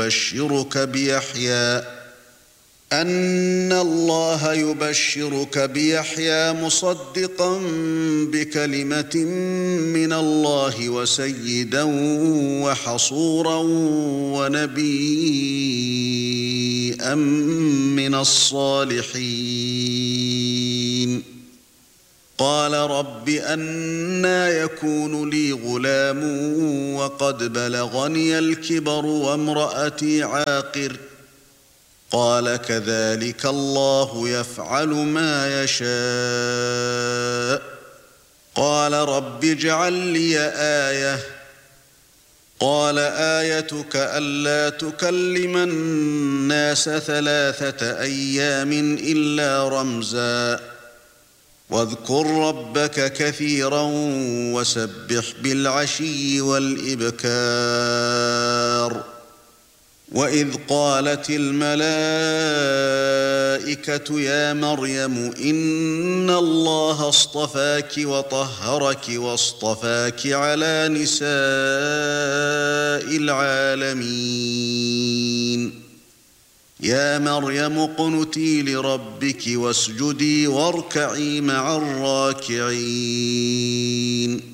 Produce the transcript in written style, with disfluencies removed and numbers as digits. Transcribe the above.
أن الله يبشرك بيحيى مصدقا بكلمة من الله وسيدا وحصورا ونبيا من الصالحين. قال رب أنى يكون لي غلام وقد بلغني الكبر وامرأتي عاقر؟ قال كذلك الله يفعل ما يشاء. قال رب اجعل لي آية. قال آيتك ألا تكلم الناس 3 أيام إلا رمزا واذكر ربك كثيرا وسبح بالعشي والإبكار. وإذ قالت الملائكة يا مريم إن الله اصطفاك وطهرك واصطفاك على نساء العالمين. يا مريم اقنتي لربك واسجدي واركعي مع الراكعين.